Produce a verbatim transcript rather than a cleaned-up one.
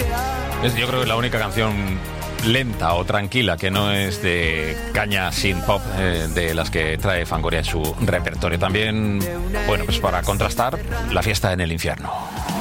Es, yo creo que la única canción lenta o tranquila que no es de caña sin pop eh, de las que trae Fangoria en su repertorio. También, bueno, pues para contrastar, La fiesta en el infierno.